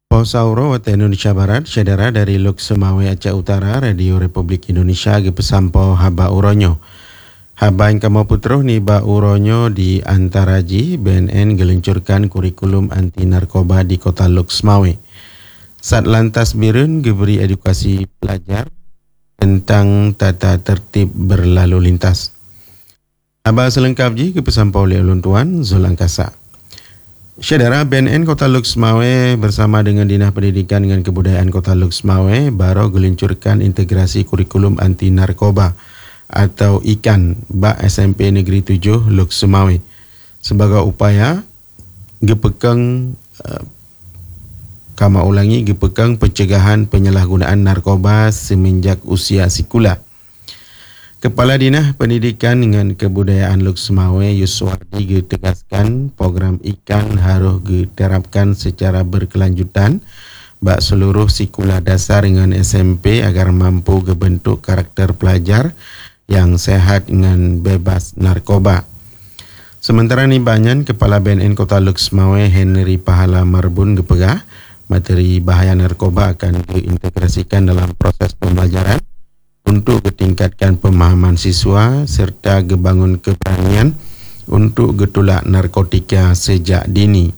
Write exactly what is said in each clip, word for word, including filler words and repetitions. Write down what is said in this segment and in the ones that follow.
Posauro wata Indonesia Barat, saudara dari Lok Semawe Aceh Utara, Radio Republik Indonesia ge pesampo haba uronyo. Haba yang kamu putro ni ba uronyo di antaraji B N N gelencurkan kurikulum anti narkoba di kota Lok Semawe. Satlantas Birun geberi edukasi pelajar tentang tata tertib berlalu lintas. Haba selengkap ji ke pesampo oleh ulun tuan Zul Angkasa. Saudara, B N N Kota Lok Semawe bersama dengan Dinas Pendidikan dan Kebudayaan Kota Lok Semawe baru geluncurkan integrasi kurikulum anti narkoba atau I K A N bak S M P Negeri tujuh Lok Semawe sebagai upaya gepekeng uh, kama ulangi gepekeng pencegahan penyalahgunaan narkoba semenjak usia sekolah. Kepala Dinas Pendidikan dengan Kebudayaan Lok Semawe Yuswardi getegaskan program I K A N harus diterapkan secara berkelanjutan bak seluruh sekolah dasar dengan S M P agar mampu membentuk karakter pelajar yang sehat dengan bebas narkoba. Sementara ni banyak Kepala B N N Kota Lok Semawe Henry Pahala Marbun gepegah materi bahaya narkoba akan diintegrasikan dalam proses pembelajaran untuk ketingkatkan pemahaman siswa serta gebangun keberanian untuk getulak narkotika sejak dini.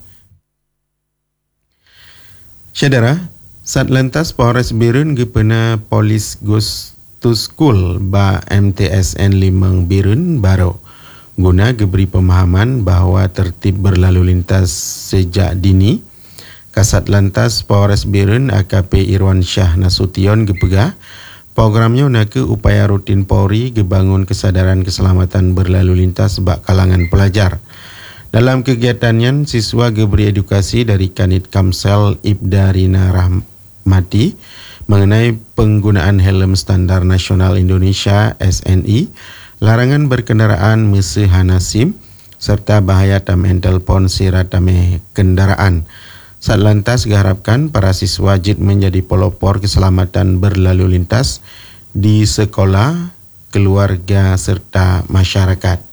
Saudara, Satlantas Polres Birun gepena Polis Ghost to School ba M T S N Limang Birun baru guna geberi pemahaman bahawa tertib berlalu lintas sejak dini. Kasat Lantas Polres Birun A K P Irwan Syah Nasution gepegah programnya nak upaya rutin Polri gebangun kesadaran keselamatan berlalu lintas bak kalangan pelajar. Dalam kegiatannya, siswa geberi edukasi dari Kanit Kamsel Ibda Rina Rahmati mengenai penggunaan helm standar nasional Indonesia S N I, larangan berkendaraan mese hana SIM, serta bahaya tamen telpon sirat tame kendaraan. Satlantas diharapkan para siswa jid menjadi pelopor keselamatan berlalu lintas di sekolah, keluarga serta masyarakat.